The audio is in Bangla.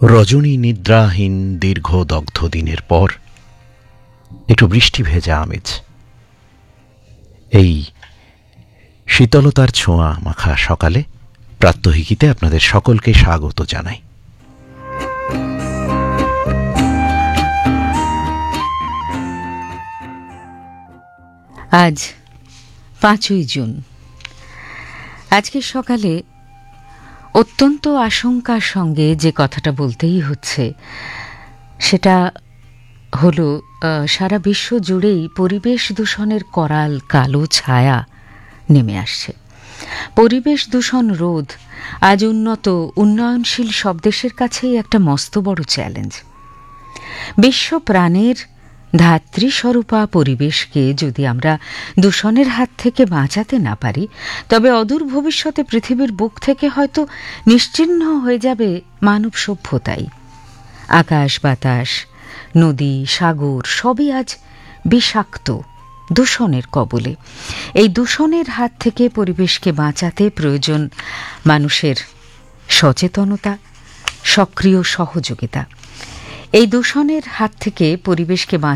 রজনী নিদ্রাহীন দীর্ঘ দগ্ধ দিনের পর একটু বৃষ্টি ভেজা আমেজ, এই শীতলতার ছোঁয়া মাখা সকালে প্রাত্যহিকীতে আপনাদের সকলকে স্বাগত জানাই। আজ 5ই জুন। আজকে সকালে অত্যন্ত আশঙ্কার সঙ্গে যে কথাটা বলতেই হচ্ছে সেটা হলো সারা বিশ্ব জুড়েই পরিবেশ দূষণের করাল কালো ছায়া নেমে আসছে। পরিবেশ দূষণ রোধ আজ উন্নয়নশীল সব দেশের কাছেই একটা মস্ত বড় চ্যালেঞ্জ। বিশ্ব প্রাণের ধাত্রী স্বরূপা পরিবেশকে যদি আমরা দূষণের হাত থেকে বাঁচাতে না পারি, তবে অদূর ভবিষ্যতে পৃথিবীর বুক থেকে হয়তো নিশ্চিহ্ন হয়ে যাবে মানব সভ্যতাই। আকাশ বাতাস, নদী, সাগর সবই আজ বিষাক্ত দূষণের কবলে। এই দূষণের হাত থেকে পরিবেশকে বাঁচাতে প্রয়োজন মানুষের সচেতনতা, সক্রিয় সহযোগিতা। এই দূষণের হাত থেকে পরিবেশকে